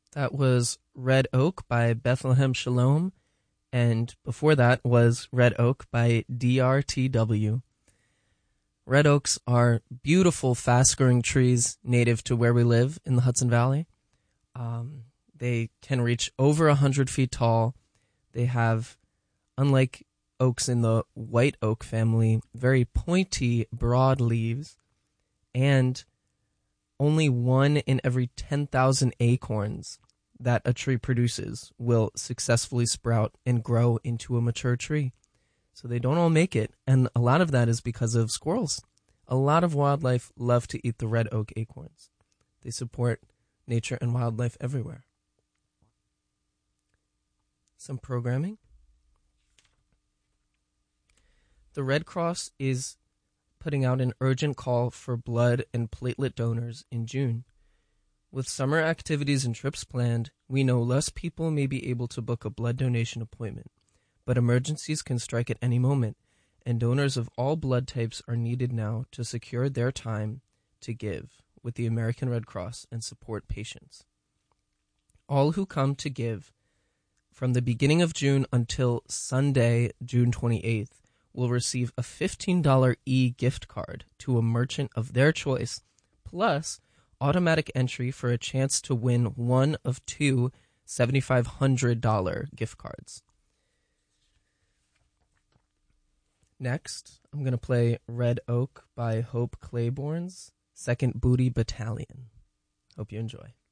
That was Red Oak by Bethlehem Shalom, and before that was Red Oak by DRTW. Red oaks are beautiful, fast-growing trees native to where we live in the Hudson Valley. They can reach over 100 feet tall. They have, unlike oaks in the white oak family, very pointy, broad leaves, and only 1 in every 10,000 acorns that a tree produces will successfully sprout and grow into a mature tree. So they don't all make it, and a lot of that is because of squirrels. A lot of wildlife love to eat the red oak acorns. They support nature and wildlife everywhere. Some programming. The Red Cross is putting out an urgent call for blood and platelet donors in June. With summer activities and trips planned, we know less people may be able to book a blood donation appointment, but emergencies can strike at any moment, and donors of all blood types are needed now to secure their time to give with the American Red Cross and support patients. All who come to give from the beginning of June until Sunday, June 28th, will receive a $15 e-gift card to a merchant of their choice, plus automatic entry for a chance to win one of two $7,500 gift cards. Next, I'm going to play Red Oak by Hope Claiborne's Second Booty Battalion. Hope you enjoy.